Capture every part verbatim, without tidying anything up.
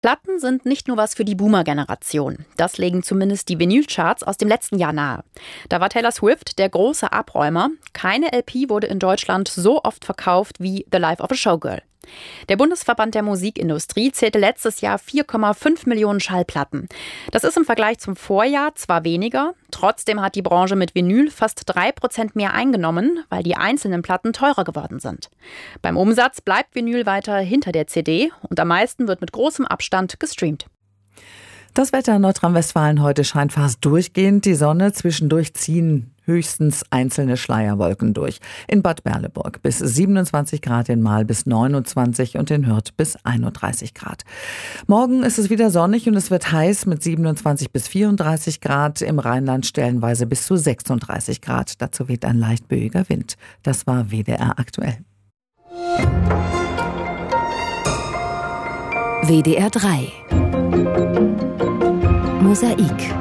Platten sind nicht nur was für die Boomer-Generation. Das legen zumindest die Vinylcharts aus dem letzten Jahr nahe. Da war Taylor Swift der große Abräumer. Keine L P wurde in Deutschland so oft verkauft wie The Life of a Showgirl. Der Bundesverband der Musikindustrie zählte letztes Jahr vier Komma fünf Millionen Schallplatten. Das ist im Vergleich zum Vorjahr zwar weniger, trotzdem hat die Branche mit Vinyl fast drei Prozent mehr eingenommen, weil die einzelnen Platten teurer geworden sind. Beim Umsatz bleibt Vinyl weiter hinter der C D und am meisten wird mit großem Abstand gestreamt. Das Wetter in Nordrhein-Westfalen heute scheint fast durchgehend die Sonne. Zwischendurch ziehen höchstens einzelne Schleierwolken durch. In Bad Berleburg bis siebenundzwanzig Grad, in Mahl bis neunundzwanzig und in Hürth bis einunddreißig Grad. Morgen ist es wieder sonnig und es wird heiß mit siebenundzwanzig bis vierunddreißig Grad. Im Rheinland stellenweise bis zu sechsunddreißig Grad. Dazu weht ein leicht böiger Wind. Das war W D R aktuell. W D R drei Mosaik.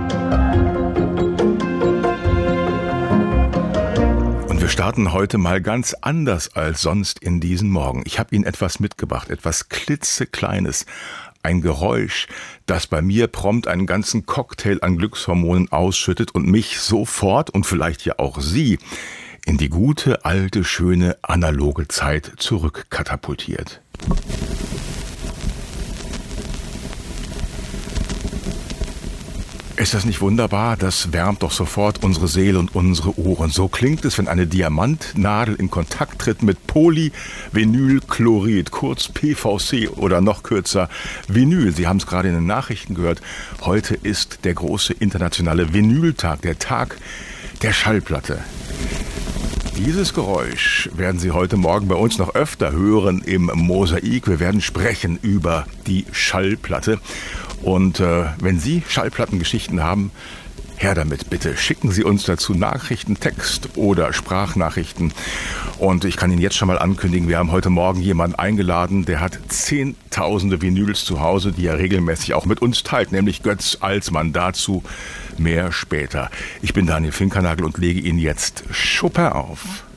Und wir starten heute mal ganz anders als sonst in diesen Morgen. Ich habe Ihnen etwas mitgebracht, etwas klitzekleines. Ein Geräusch, das bei mir prompt einen ganzen Cocktail an Glückshormonen ausschüttet und mich sofort und vielleicht ja auch Sie in die gute, alte, schöne, analoge Zeit zurückkatapultiert. Ist das nicht wunderbar? Das wärmt doch sofort unsere Seele und unsere Ohren. So klingt es, wenn eine Diamantnadel in Kontakt tritt mit Polyvinylchlorid, kurz P V C oder noch kürzer Vinyl. Sie haben es gerade in den Nachrichten gehört. Heute ist der große internationale Vinyltag, der Tag der Schallplatte. Dieses Geräusch werden Sie heute Morgen bei uns noch öfter hören im Mosaik. Wir werden sprechen über die Schallplatte. Und äh, wenn Sie Schallplattengeschichten haben, her damit bitte. Schicken Sie uns dazu Nachrichten, Text oder Sprachnachrichten. Und ich kann Ihnen jetzt schon mal ankündigen, wir haben heute Morgen jemanden eingeladen, der hat zehntausende Vinyls zu Hause, die er regelmäßig auch mit uns teilt, nämlich Götz Alsmann. Dazu mehr später. Ich bin Daniel Finkernagel und lege Ihnen jetzt Chopin auf.